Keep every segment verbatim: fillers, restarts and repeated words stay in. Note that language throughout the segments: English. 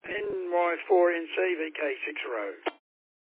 N Y four N C V K six Road.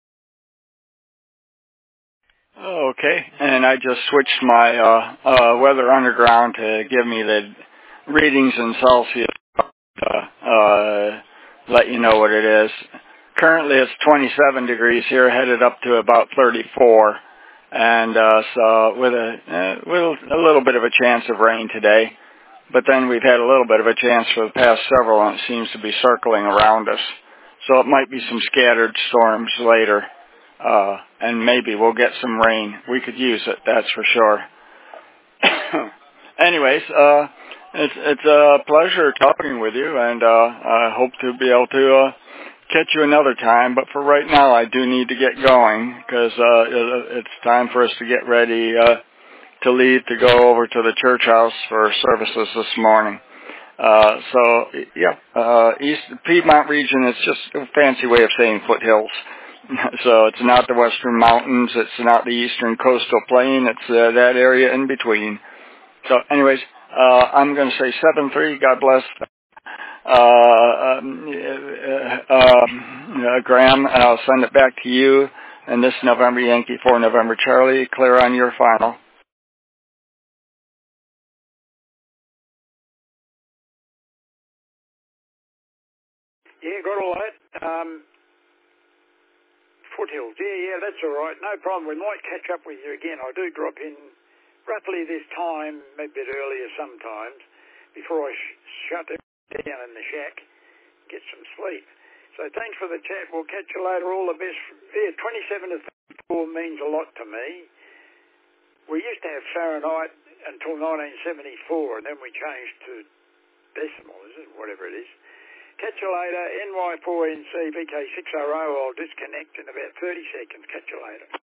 Okay, and I just switched my uh, uh, Weather Underground to give me the readings in Celsius. Uh, uh, let you know what it is. Currently, it's twenty-seven degrees here, headed up to about thirty-four, and uh, so with a uh, with a little bit of a chance of rain today. But then we've had a little bit of a chance for the past several, and it seems to be circling around us. So it might be some scattered storms later. Uh, and maybe we'll get some rain. We could use it, that's for sure. Anyways, uh, it's, it's a pleasure talking with you, and uh, I hope to be able to uh, catch you another time. But for right now, I do need to get going, because uh, it, it's time for us to get ready uh, to leave to go over to the church house for services this morning. Uh, so, yeah, uh, East Piedmont region is just a fancy way of saying foothills. So it's not the western mountains, it's not the eastern coastal plain, it's uh, that area in between. So anyways, uh, I'm going to say seven three, God bless. Uh, um, uh, uh, Graham, and I'll send it back to you. And this November Yankee for November Charlie, clear on your final. Yeah, got all that. Um, Foothills, yeah, yeah, that's all right. No problem. We might catch up with you again. I do drop in roughly this time, maybe a bit earlier sometimes, before I sh- shut everything down in the shack, get some sleep. So thanks for the chat. We'll catch you later. All the best. Yeah, twenty-seven to thirty-four means a lot to me. We used to have Fahrenheit until nineteen seventy-four, and then we changed to decimal, is it? Whatever it is. Catch you later. N Y four N C V K six R O. I'll disconnect in about thirty seconds. Catch you later.